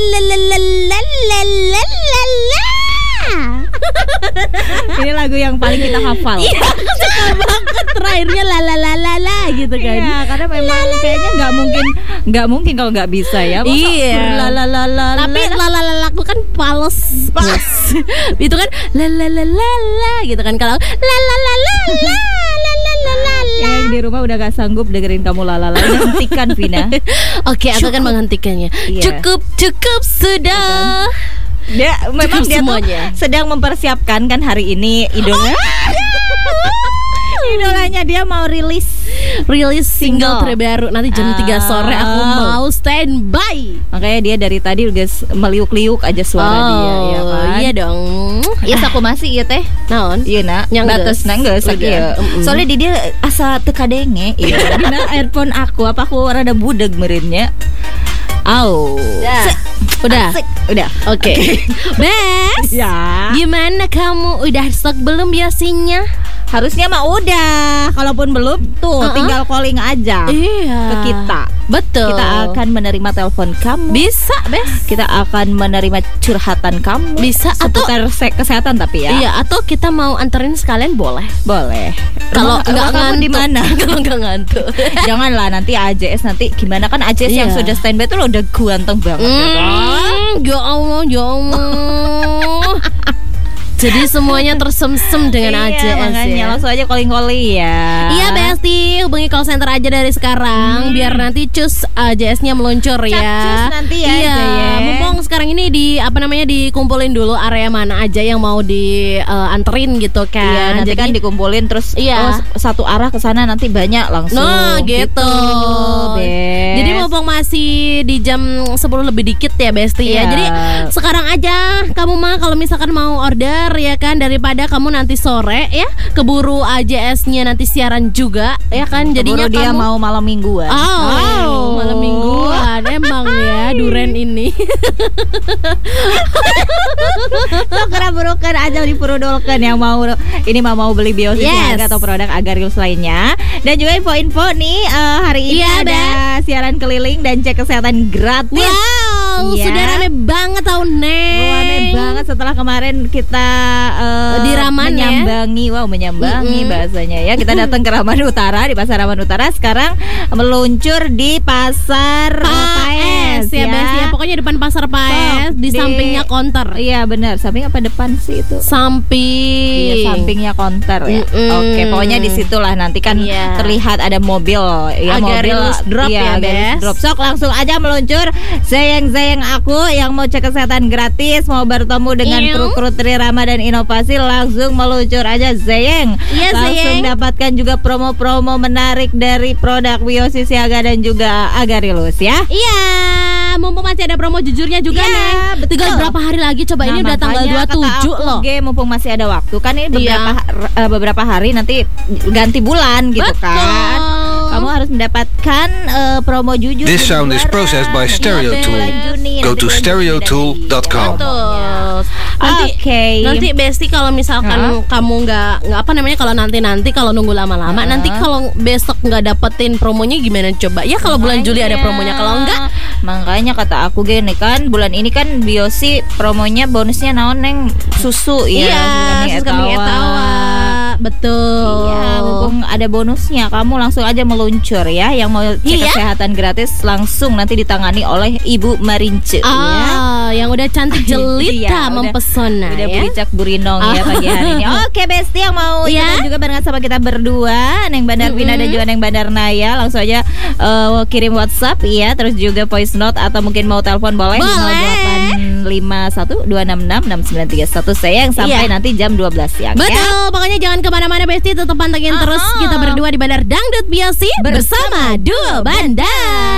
Ini lagu yang paling kita hafal. Iya, aku suka banget terakhirnya la gitu kan. Iya, karena memang kayaknya nggak mungkin kalau nggak bisa ya. Masa Iya. Tapi la aku kan pales. Itu kan la gitu kan. Kalau la. Yang di rumah udah gak sanggup dengerin kamu lalala. Hentikan, Vina. Oke, aku akan menghentikannya. Iya. Cukup sudah. Dia memang dia semuanya tuh sedang mempersiapkan kan hari ini idolanya. Idolanya dia mau rilis single terbaru. Nanti jam 3 sore aku mau standby. Makanya dia dari tadi udah meliuk-liuk aja suara dia ya kan. Iya dong. Iya aku masih iya teh. Naon? Iya nak. Batas nanggeus ya. Soalnya di dia asa teka denge. Iya. Dina earphone aku apa aku rada budeg meureunnya. Udah. Oke. Bes. Ya. Gimana kamu? Udah stok belum biasanya? Harusnya mah udah. Kalaupun belum tuh tinggal calling aja ke kita. Betul. Kita akan menerima telepon kamu. Bisa, Bes. Kita akan menerima curhatan kamu. Bisa seputar kesehatan tapi ya. Iya, atau kita mau anterin sekalian boleh. Boleh. Kalau nggak ngantuk di mana? Kalau nggak ngantuk. Janganlah nanti AJS nanti gimana kan AJS yang sudah standby tuh lo udah ganteng banget Ya Allah. Jadi semuanya tersemsem dengan AJS makanya ya. langsung aja calling ya. Iya Besti, hubungi call center aja dari sekarang biar nanti cus AJS-nya meluncur ya. Cus nanti ya. Iya, mumpung sekarang ini dikumpulin dulu area mana aja yang mau dianterin gitu kan. Iya, nanti kan dikumpulin terus satu arah ke sana nanti banyak langsung. Nah, gitu. Jadi mumpung masih di jam 10 lebih dikit ya Besti ya. Jadi sekarang aja kamu mah kalau misalkan mau order ya kan, daripada kamu nanti sore ya keburu AJS-nya nanti siaran juga ya kan, jadinya dia kamu mau malam mingguan. Malam mingguan emang ya duren ini. Segera burukan aja dipurudolkan yang mau ini mau beli biosis atau produk Agarius lainnya. Dan juga info-info nih hari ini ada siaran keliling dan cek kesehatan gratis. Sudah rame banget tahun Neng. Rame banget setelah kemarin kita menyambangi bahasanya ya. Kita datang ke Raman Utara, di Pasar Raman Utara. Sekarang meluncur di Pasar Paes ya. Ya, pokoknya depan Pasar Paes di sampingnya konter. Iya benar, samping apa depan sih itu? Samping. Iya, sampingnya konter ya. Oke, pokoknya di situlah nanti kan terlihat ada mobil ya, Agarius drop ya, Bes. Drop. Sok langsung aja meluncur. Zeyeng aku yang mau cek kesehatan gratis, mau bertemu dengan kru-kru Trirama dan inovasi, langsung meluncur aja Zeyeng. Langsung dapatkan juga promo-promo menarik dari produk Biosis Siaga dan juga Agarilus ya. Iya, mumpung masih ada promo jujurnya juga Neng. Tinggal berapa hari lagi coba, ini udah tanggal 27 loh. Mumpung masih ada waktu kan ini beberapa hari nanti ganti bulan gitu kan. Kamu harus mendapatkan promo jujur. This sound is processed by Stereotool. Go to stereotool.com. Nanti Besti kalau misalkan kamu nggak apa namanya, kalau nanti kalau nunggu lama-lama, nanti kalau besok nggak dapetin promonya gimana coba? Ya kalau bulan Juli ada promonya, kalau enggak makanya kata aku gini kan, bulan ini kan Biosi promonya bonusnya naon Neng, susu ya. Iya, susu kami etawa. Betul. Iya, mumpung ada bonusnya, kamu langsung aja meluncur ya. Yang mau cek kesehatan gratis langsung nanti ditangani oleh Ibu Marince yang udah cantik jelita mempesona. Udah bericak burinong ya pagi hari ini. Oke Besti, yang mau ikutan juga barengan sama kita berdua, Neng Bandar Vina dan juga Neng Bandar Naya, langsung aja kirim WhatsApp ya, terus juga voice note atau mungkin mau telepon boleh. 0851-266-6931 sayang, sampai nanti jam 12 siang. Betul, pokoknya jangan kemana-mana Besti, tetap pantengin terus kita berdua di Bandar Dangdut Biosi bersama Duo Bandar.